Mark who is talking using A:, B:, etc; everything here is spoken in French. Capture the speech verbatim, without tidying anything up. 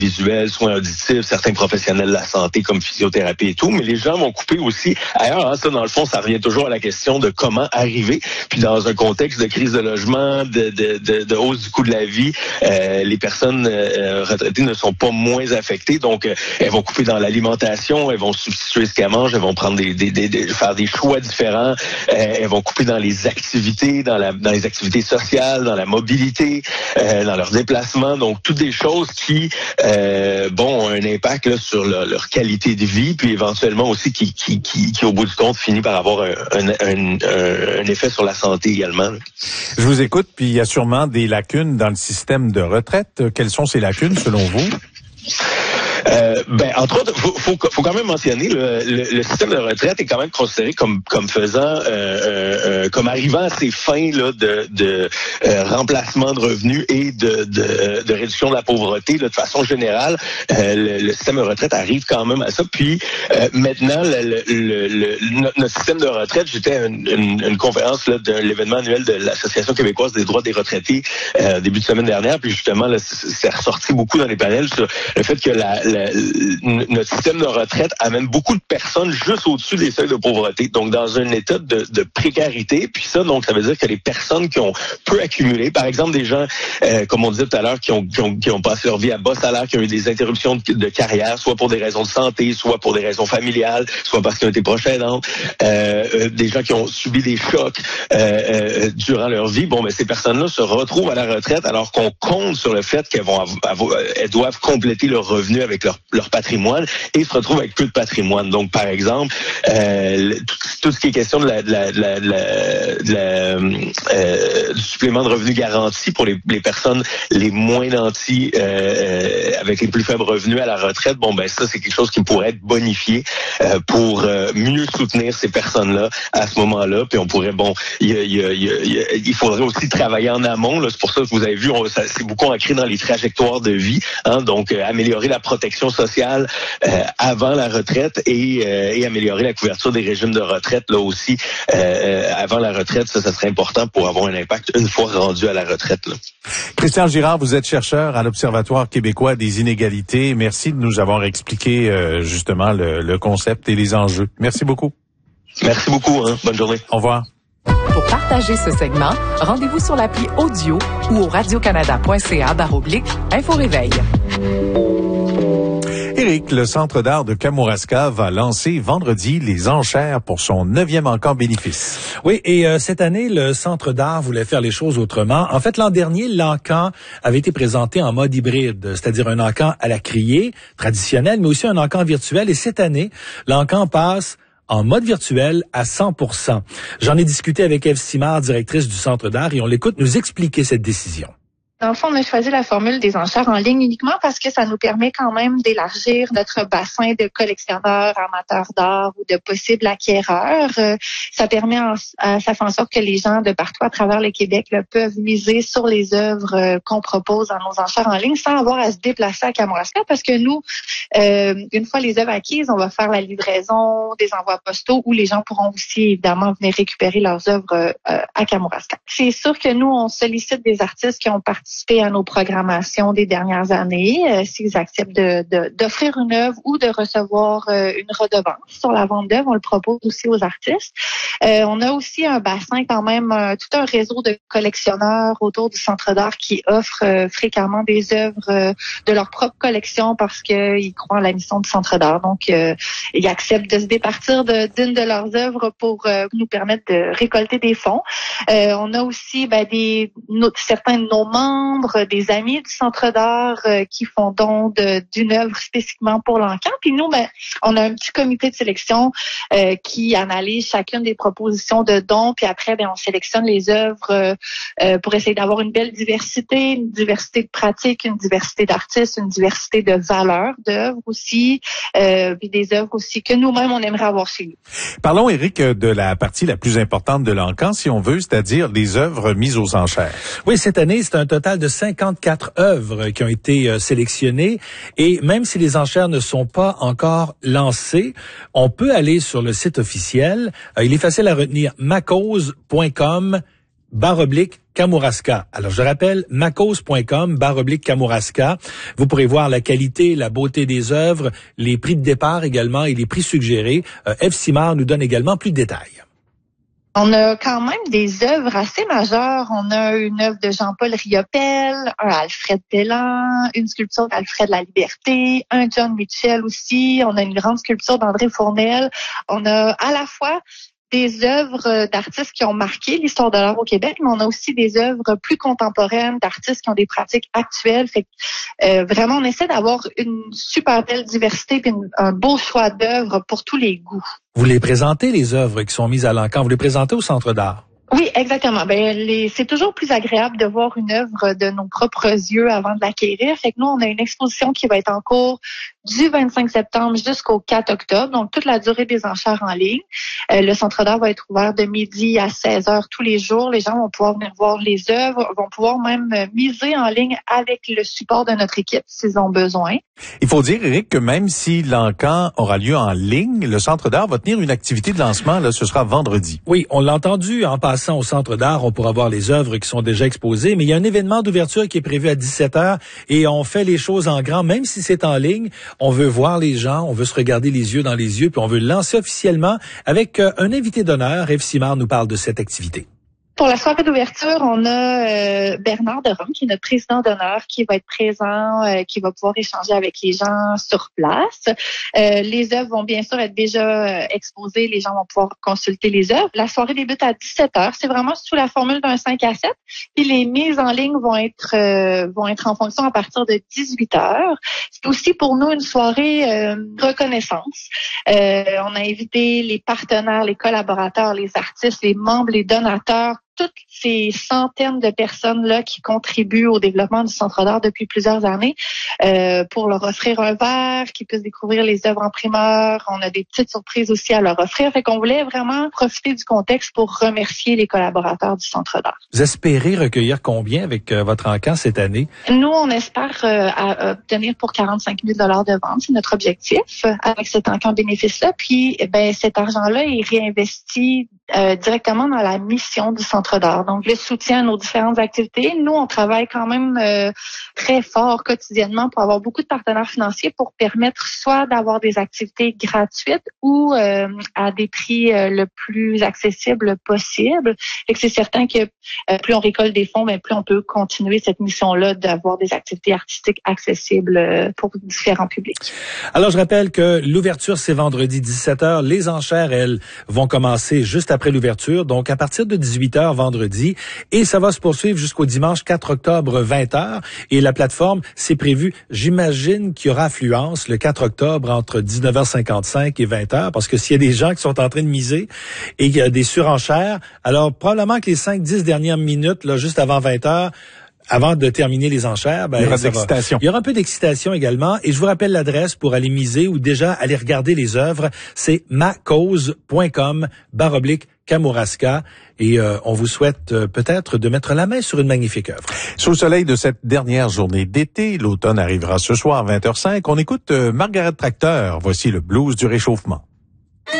A: visuels, soins auditifs, certains professionnels de la santé comme physiothérapie et tout, mais les gens vont couper aussi ailleurs. Hein, ça, dans le fond, ça revient toujours à la question de comment arriver. Puis dans un contexte de crise de logement, de, de, de, de hausse du coût de la vie, euh, les personnes euh, retraitées ne sont pas moins affectées. Donc, euh, elles vont couper dans l'alimentation, elles vont substituer ce qu'elles mangent, elles vont prendre des, des, des, des faire des choix différents. Euh, elles vont couper dans les activités, dans, la, dans les activités sociales, dans la mobilité, euh, dans leurs déplacements. Donc, toutes des choses qui Euh, bon, un impact là, sur leur, leur qualité de vie, puis éventuellement aussi qui, qui, qui, qui au bout du compte, finit par avoir un, un, un, un effet sur la santé également. Là.
B: Je vous écoute, puis il y a sûrement des lacunes dans le système de retraite. Quelles sont ces lacunes selon vous?
A: Euh, ben entre autres, faut, faut, faut quand même mentionner le, le, le système de retraite est quand même considéré comme comme faisant, euh, euh, comme arrivant à ses fins là de, de euh, remplacement de revenus et de, de, de réduction de la pauvreté là, de façon générale. Euh, le, le système de retraite arrive quand même à ça. Puis euh, maintenant, le, le, le, le, notre système de retraite, j'étais à une, une, une conférence là, de l'événement annuel de l'Association québécoise des droits des retraités euh, début de semaine dernière. Puis justement, là, c'est ressorti beaucoup dans les panels sur le fait que la Le, notre système de retraite amène beaucoup de personnes juste au-dessus des seuils de pauvreté, donc dans un état de, de précarité. Puis ça, donc, ça veut dire que les personnes qui ont peu accumulé, par exemple des gens, euh, comme on disait tout à l'heure, qui ont, qui ont qui ont passé leur vie à bas salaire, qui ont eu des interruptions de, de carrière, soit pour des raisons de santé, soit pour des raisons familiales, soit parce qu'ils ont été proches aidants, euh, euh, des gens qui ont subi des chocs euh, euh, durant leur vie. Bon, mais ces personnes-là se retrouvent à la retraite alors qu'on compte sur le fait qu'elles vont avoir, elles doivent compléter leur revenu avec leur leur patrimoine et se retrouvent avec peu de patrimoine. Donc, par exemple, euh, tout, tout ce qui est question de la, de la, de la, de la, de la euh, du supplément de revenu garanti pour les, les personnes les moins nantis euh, avec les plus faibles revenus à la retraite, bon, ben ça, c'est quelque chose qui pourrait être bonifié euh, pour euh, mieux soutenir ces personnes-là à ce moment-là. Puis on pourrait, bon, il y a, il y a, il y a, il faudrait aussi travailler en amont. Là. C'est pour ça que vous avez vu, on, ça, c'est beaucoup ancré dans les trajectoires de vie. Hein, donc, euh, améliorer la protection sociale euh, avant la retraite et, euh, et améliorer la couverture des régimes de retraite là aussi euh, avant la retraite, ça, ça serait important pour avoir un impact une fois rendu à la retraite. Là.
B: Christian Girard, vous êtes chercheur à l'Observatoire québécois des inégalités. Merci de nous avoir expliqué euh, justement le, le concept et les enjeux. Merci beaucoup.
A: Merci beaucoup. Hein. Bonne journée.
B: Au revoir.
C: Pour partager ce segment, rendez-vous sur l'appli Audio ou au radiocanada.ca barre oblique Info Réveil.
B: Éric, le Centre d'art de Kamouraska va lancer vendredi les enchères pour son neuvième encan bénéfice.
D: Oui, et euh, cette année, le Centre d'art voulait faire les choses autrement. En fait, l'an dernier, l'encan avait été présenté en mode hybride, c'est-à-dire un encan à la criée, traditionnel, mais aussi un encan virtuel. Et cette année, l'encan passe en mode virtuel à cent pour cent. J'en ai discuté avec Ève Simard, directrice du Centre d'art, et on l'écoute nous expliquer cette décision.
E: Dans le fond, on a choisi la formule des enchères en ligne uniquement parce que ça nous permet quand même d'élargir notre bassin de collectionneurs, amateurs d'art ou de possibles acquéreurs. Euh, ça permet, en, euh, ça fait en sorte que les gens de partout à travers le Québec là, peuvent miser sur les œuvres euh, qu'on propose dans nos enchères en ligne sans avoir à se déplacer à Kamouraska parce que nous, euh, une fois les œuvres acquises, on va faire la livraison des envois postaux où les gens pourront aussi évidemment venir récupérer leurs œuvres euh, à Kamouraska. C'est sûr que nous, on sollicite des artistes qui ont participé à nos programmations des dernières années, euh, s'ils acceptent de, de, d'offrir une œuvre ou de recevoir euh, une redevance sur la vente d'œuvres, on le propose aussi aux artistes. Euh, on a aussi un bassin quand même, euh, tout un réseau de collectionneurs autour du Centre d'art qui offrent euh, fréquemment des œuvres euh, de leur propre collection parce qu'ils croient en la mission du Centre d'art. Donc, euh, ils acceptent de se départir de, d'une de leurs œuvres pour euh, nous permettre de récolter des fonds. Euh, on a aussi ben, des no, certains de nos membres, des amis du Centre d'art euh, qui font don de, d'une œuvre spécifiquement pour l'encan. Puis nous, ben, on a un petit comité de sélection euh, qui analyse chacune des propositions de dons. Puis après, ben, on sélectionne les œuvres euh, euh, pour essayer d'avoir une belle diversité, une diversité de pratiques, une diversité d'artistes, une diversité de valeurs d'œuvres aussi, euh, puis des œuvres aussi que nous-mêmes, on aimerait avoir chez nous.
B: Parlons, Éric, de la partie la plus importante de l'encan, si on veut, c'est-à-dire les œuvres mises aux enchères.
D: Oui, cette année, c'est un total de cinquante-quatre œuvres qui ont été euh, sélectionnées et même si les enchères ne sont pas encore lancées, on peut aller sur le site officiel. Euh, il est facile à retenir macause point com barre oblique Kamouraska. Alors, je rappelle, macos point com, barre oblique Kamouraska. Vous pourrez voir la qualité, la beauté des œuvres, les prix de départ également et les prix suggérés. Euh, Ève Simard nous donne également plus de détails.
E: On a quand même des œuvres assez majeures. On a une œuvre de Jean-Paul Riopelle, un Alfred Belland, une sculpture d'Alfred La Liberté, un John Mitchell aussi. On a une grande sculpture d'André Fournel. On a à la fois des œuvres d'artistes qui ont marqué l'histoire de l'art au Québec, mais on a aussi des œuvres plus contemporaines d'artistes qui ont des pratiques actuelles. Fait que, euh, vraiment, on essaie d'avoir une super belle diversité et un beau choix d'œuvres pour tous les goûts.
D: Vous les présentez, les œuvres qui sont mises à l'encan, vous les présentez au Centre d'art?
E: Oui, exactement. Ben, les, c'est toujours plus agréable de voir une œuvre de nos propres yeux avant de l'acquérir. Fait que nous, on a une exposition qui va être en cours du vingt-cinq septembre jusqu'au quatre octobre, donc toute la durée des enchères en ligne. Euh, le Centre d'art va être ouvert de midi à seize heures tous les jours. Les gens vont pouvoir venir voir les œuvres, vont pouvoir même miser en ligne avec le support de notre équipe s'ils ont besoin.
B: Il faut dire, Éric, que même si l'encan aura lieu en ligne, le Centre d'art va tenir une activité de lancement, là, ce sera vendredi.
D: Oui, on l'a entendu, en passant au Centre d'art, on pourra voir les œuvres qui sont déjà exposées, mais il y a un événement d'ouverture qui est prévu à dix-sept heures et on fait les choses en grand, même si c'est en ligne. On veut voir les gens, on veut se regarder les yeux dans les yeux, puis on veut le lancer officiellement avec euh, un invité d'honneur. Ève Simard nous parle de cette activité.
E: Pour la soirée d'ouverture, on a euh, Bernard de Rome, qui est notre président d'honneur, qui va être présent, euh, qui va pouvoir échanger avec les gens sur place. Euh, les œuvres vont bien sûr être déjà euh, exposées, les gens vont pouvoir consulter les œuvres. La soirée débute à dix-sept heures, c'est vraiment sous la formule d'un cinq à sept. Puis les mises en ligne vont être euh, vont être en fonction à partir de dix-huit heures. C'est aussi pour nous une soirée euh, reconnaissance. Euh, on a invité les partenaires, les collaborateurs, les artistes, les membres, les donateurs, toutes ces centaines de personnes-là qui contribuent au développement du Centre d'art depuis plusieurs années, euh, pour leur offrir un verre, qu'ils puissent découvrir les œuvres en primeur. On a des petites surprises aussi à leur offrir. Fait qu'on voulait vraiment profiter du contexte pour remercier les collaborateurs du Centre d'art.
D: Vous espérez recueillir combien avec euh, votre encan cette année?
E: Nous, on espère euh, à obtenir pour quarante-cinq mille dollars de vente. C'est notre objectif euh, avec cet encan bénéfice-là. Puis, ben, cet argent-là est réinvesti euh, directement dans la mission du Centre d'art. Donc, le soutien à nos différentes activités. Nous, on travaille quand même euh, très fort quotidiennement pour avoir beaucoup de partenaires financiers pour permettre soit d'avoir des activités gratuites ou euh, à des prix euh, le plus accessible possible. Et que c'est certain que euh, plus on récolte des fonds, ben, plus on peut continuer cette mission-là d'avoir des activités artistiques accessibles euh, pour différents publics.
D: Alors, je rappelle que l'ouverture, c'est vendredi dix-sept heures. Les enchères, elles, vont commencer juste après l'ouverture, donc à partir de dix-huit heures vendredi, et ça va se poursuivre jusqu'au dimanche quatre octobre vingt heures. Et la plateforme, c'est prévu, j'imagine qu'il y aura affluence le quatre octobre entre dix-neuf heures cinquante-cinq et vingt heures, parce que s'il y a des gens qui sont en train de miser et qu'il y a des surenchères, alors probablement que les cinq dix dernières minutes, là, juste avant vingt heures, avant de terminer les enchères, ben,
B: il y aura
D: ça
B: d'excitation.
D: Va. Il y aura un peu d'excitation également. Et je vous rappelle l'adresse pour aller miser ou déjà aller regarder les œuvres. C'est macos point com barre oblique Kamouraska. Et euh, on vous souhaite euh, peut-être de mettre la main sur une magnifique œuvre.
B: Sous le soleil de cette dernière journée d'été, l'automne arrivera ce soir à vingt heures cinq. On écoute euh, Margaret Tracteur. Voici le blues du réchauffement.